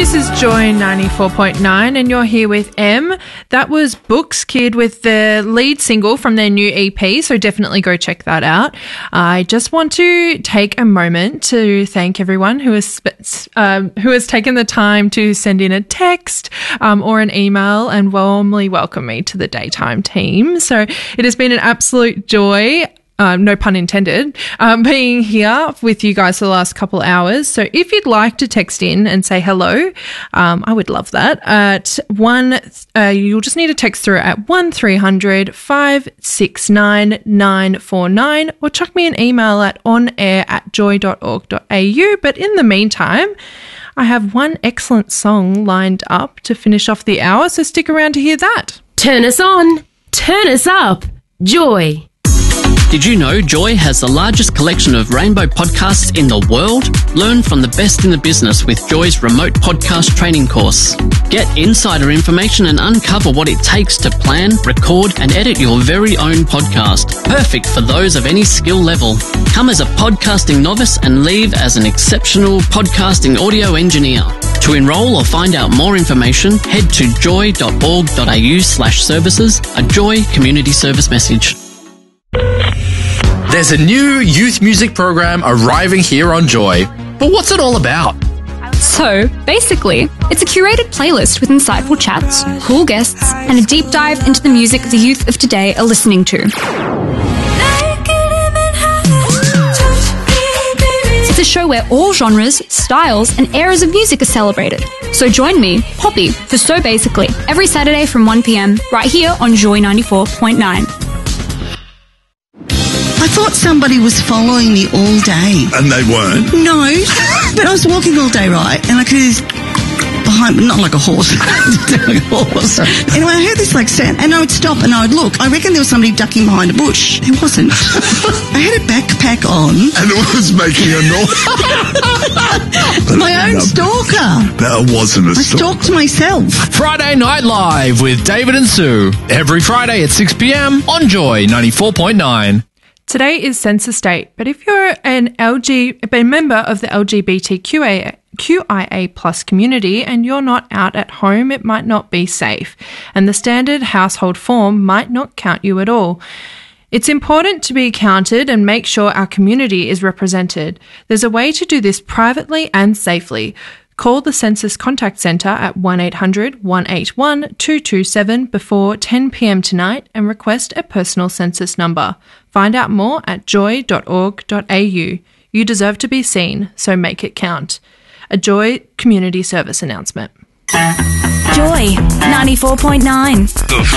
This is Joy 94.9 and you're here with M. That was Books Kid with the lead single from their new EP, so definitely go check that out. I just want to take a moment to thank everyone who has taken the time to send in a text or an email and warmly welcome me to the Daytime team. So it has been an absolute joy. No pun intended, being here with you guys for the last couple hours. So if you'd like to text in and say hello, I would love that. You'll just need to text through at 1300 569 949 or chuck me an email at onair@joy.org.au. But in the meantime, I have one excellent song lined up to finish off the hour, so stick around to hear that. Turn us on, turn us up, Joy. Did you know Joy has the largest collection of rainbow podcasts in the world? Learn from the best in the business with Joy's remote podcast training course. Get insider information and uncover what it takes to plan, record, and edit your very own podcast. Perfect for those of any skill level. Come as a podcasting novice and leave as an exceptional podcasting audio engineer. To enrol or find out more information, head to joy.org.au/services, a Joy community service message. There's a new youth music program arriving here on Joy. But what's it all about? So, basically, it's a curated playlist with insightful chats, cool guests, and a deep dive into the music the youth of today are listening to. It's a show where all genres, styles, and eras of music are celebrated. So join me, Poppy, for So Basically, every Saturday from 1 p.m, right here on Joy 94.9. I thought somebody was following me all day. And they weren't? No, but I was walking all day, right? And I could hear behind me, not like a horse. Anyway, I heard this sound, and I would stop and I would look. I reckon there was somebody ducking behind a bush. There wasn't. I had a backpack on. And it was making a noise. My own stalker. That wasn't a stalker. I stalked myself. Friday Night Live with David and Sue. Every Friday at 6 p.m. on Joy 94.9. Today is Census Day, but if you're a member of the LGBTQIA plus community and you're not out at home, it might not be safe, and the standard household form might not count you at all. It's important to be counted and make sure our community is represented. There's a way to do this privately and safely. Call the Census Contact Centre at 1-800-181-227 before 10 p.m. tonight and request a personal census number. Find out more at joy.org.au. You deserve to be seen, so make it count. A Joy Community Service announcement. Joy 94.9.